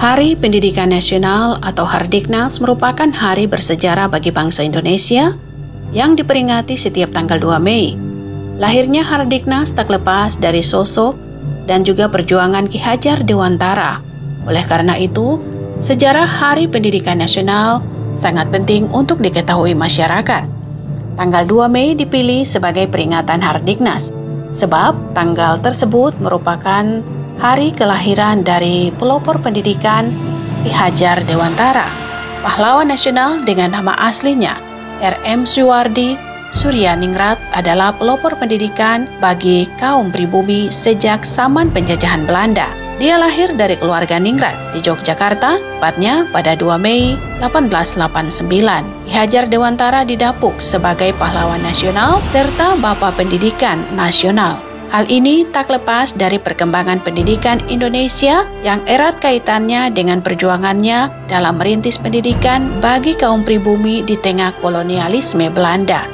Hari Pendidikan Nasional atau Hardiknas merupakan hari bersejarah bagi bangsa Indonesia yang diperingati setiap tanggal 2 Mei. Lahirnya Hardiknas tak lepas dari sosok dan juga perjuangan Ki Hajar Dewantara. Oleh karena itu, sejarah Hari Pendidikan Nasional sangat penting untuk diketahui masyarakat. Tanggal 2 Mei dipilih sebagai peringatan Hardiknas, sebab tanggal tersebut merupakan hari kelahiran dari pelopor pendidikan Ki Hajar Dewantara, pahlawan nasional dengan nama aslinya R.M. Suwardi Suryaningrat adalah pelopor pendidikan bagi kaum pribumi sejak zaman penjajahan Belanda. Dia lahir dari keluarga ningrat di Yogyakarta, tepatnya pada 2 Mei 1889. Ki Hajar Dewantara didapuk sebagai pahlawan nasional serta Bapak Pendidikan Nasional. Hal ini tak lepas dari perkembangan pendidikan Indonesia yang erat kaitannya dengan perjuangannya dalam merintis pendidikan bagi kaum pribumi di tengah kolonialisme Belanda.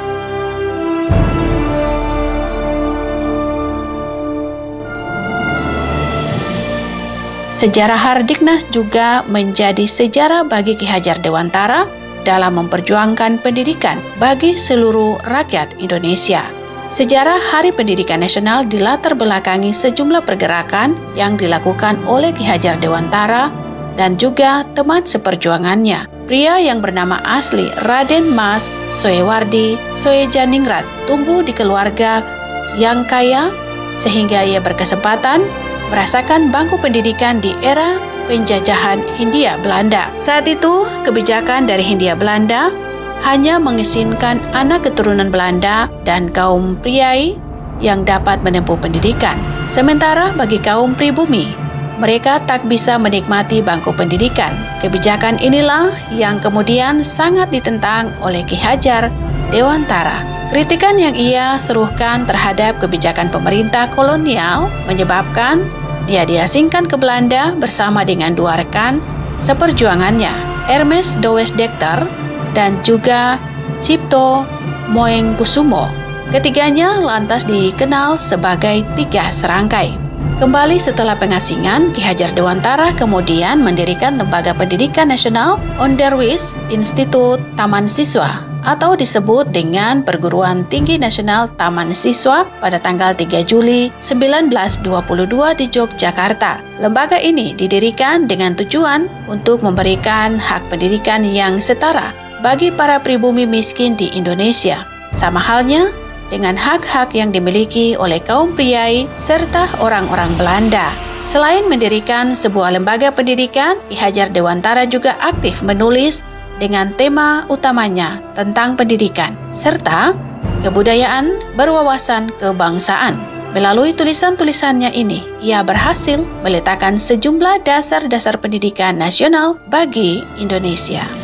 Sejarah Hardiknas juga menjadi sejarah bagi Ki Hajar Dewantara dalam memperjuangkan pendidikan bagi seluruh rakyat Indonesia. Sejarah Hari Pendidikan Nasional dilatar belakangi sejumlah pergerakan yang dilakukan oleh Ki Hajar Dewantara dan juga teman seperjuangannya. Pria yang bernama asli Raden Mas Soewardi Soejaningrat tumbuh di keluarga yang kaya sehingga ia berkesempatan merasakan bangku pendidikan di era penjajahan Hindia Belanda. Saat itu, kebijakan dari Hindia Belanda hanya mengizinkan anak keturunan Belanda dan kaum priai yang dapat menempuh pendidikan. Sementara bagi kaum pribumi, mereka tak bisa menikmati bangku pendidikan. Kebijakan inilah yang kemudian sangat ditentang oleh Ki Hajar Dewantara. Kritikan yang ia serukan terhadap kebijakan pemerintah kolonial menyebabkan dia diasingkan ke Belanda bersama dengan dua rekan seperjuangannya, Ernest Douwes Dekter dan juga Cipto Moengkusumo. Ketiganya lantas dikenal sebagai Tiga Serangkai. Kembali setelah pengasingan, Ki Hajar Dewantara kemudian mendirikan Lembaga Pendidikan Nasional Onderwijs Instituut Taman Siswa atau disebut dengan Perguruan Tinggi Nasional Taman Siswa pada tanggal 3 Juli 1922 di Yogyakarta. Lembaga ini didirikan dengan tujuan untuk memberikan hak pendidikan yang setara bagi para pribumi miskin di Indonesia, sama halnya dengan hak-hak yang dimiliki oleh kaum priai serta orang-orang Belanda. Selain mendirikan sebuah lembaga pendidikan, Ki Hajar Dewantara juga aktif menulis dengan tema utamanya tentang pendidikan serta kebudayaan berwawasan kebangsaan. Melalui tulisan-tulisannya ini, ia berhasil meletakkan sejumlah dasar-dasar pendidikan nasional bagi Indonesia.